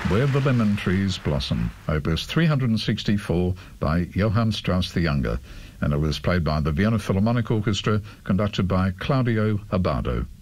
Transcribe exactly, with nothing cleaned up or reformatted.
Where the Lemon Trees Blossom, opus three hundred sixty-four by Johann Strauss the Younger, and it was played by the Vienna Philharmonic Orchestra, conducted by Claudio Abbado.